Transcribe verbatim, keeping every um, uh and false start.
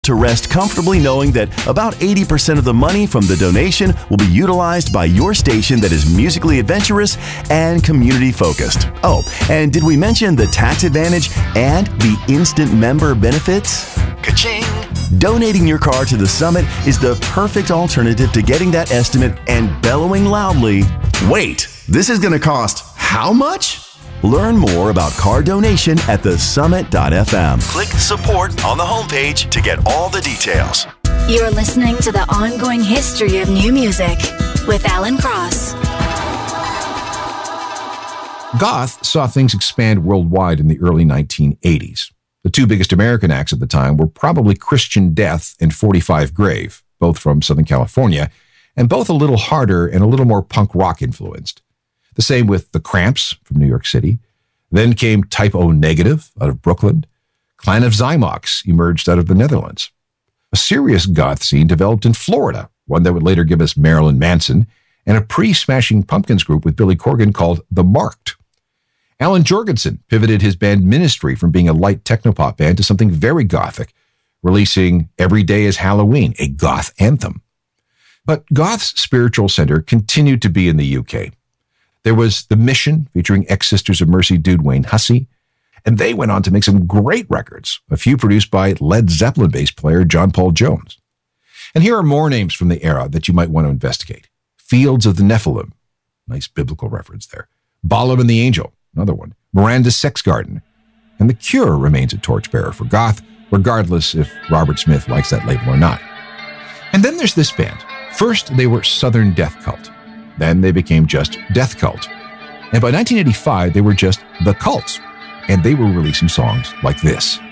to rest comfortably knowing that about eighty percent of the money from the donation will be utilized by your station that is musically adventurous and community-focused. Oh, and did we mention the tax advantage and the instant member benefits? Ka-ching! Donating your car to the Summit is the perfect alternative to getting that estimate and bellowing loudly, "Wait, this is going to cost how much?" Learn more about car donation at the summit dot f m. Click support on the homepage to get all the details. You're listening to the ongoing history of new music with Alan Cross. Goth saw things expand worldwide in the early nineteen eighties. The two biggest American acts at the time were probably Christian Death and forty-five Grave, both from Southern California, and both a little harder and a little more punk rock influenced. The same with The Cramps from New York City. Then came Type O Negative out of Brooklyn. Clan of Zymox emerged out of the Netherlands. A serious goth scene developed in Florida, one that would later give us Marilyn Manson, and a pre-Smashing Pumpkins group with Billy Corgan called The Marked. Alan Jorgensen pivoted his band Ministry from being a light technopop band to something very gothic, releasing Every Day is Halloween, a goth anthem. But goth's spiritual center continued to be in the U K. There was The Mission, featuring ex-Sisters of Mercy dude Wayne Hussey, and they went on to make some great records, a few produced by Led Zeppelin bass player John Paul Jones. And here are more names from the era that you might want to investigate. Fields of the Nephilim, nice biblical reference there. Balaam and the Angel, another one. Miranda's Sex Garden. And The Cure remains a torchbearer for goth, regardless if Robert Smith likes that label or not. And then there's this band. First, they were Southern Death Cult. Then they became just Death Cult. And by nineteen eighty-five, they were just The Cults. And they were releasing songs like this.